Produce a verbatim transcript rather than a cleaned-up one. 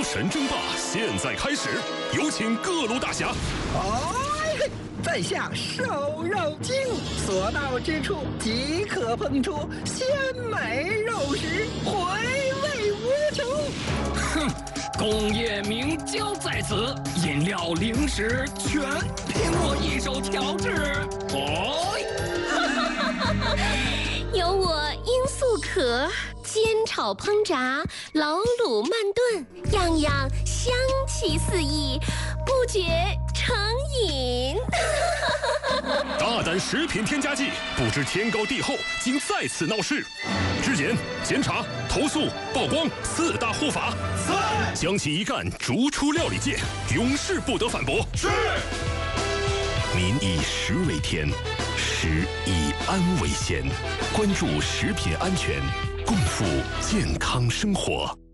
神争霸现在开始，有请各路大侠。 哎，在下瘦肉精，所到之处即可烹出鲜美肉食，回味无穷。 哼，工业名胶在此，饮料零食全凭我一手调制。哦， 有我罂粟壳，煎炒烹炸，老卤慢炖，样样香气四溢，不觉成瘾。 大胆食品添加剂，不知天高地厚，竟再次闹事。质检、检查、投诉、曝光四大护法，在将其一干逐出料理界，永世不得反驳。是。民以食为天，食以安为先。关注食品安全，共赴健康生活。